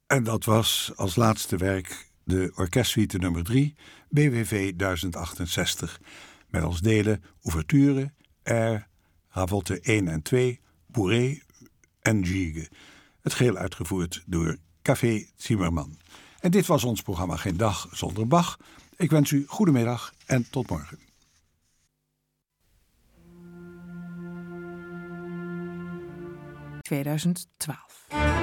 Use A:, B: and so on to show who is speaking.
A: En dat was als laatste werk de orkestsuite nummer 3, BWV 1068. Met als delen ouverture, air, ravolte 1 en 2, bourrée en gigue. Het geheel uitgevoerd door Café Zimmerman. En dit was ons programma Geen Dag Zonder Bach. Ik wens u goedemiddag en tot morgen.
B: ...2012.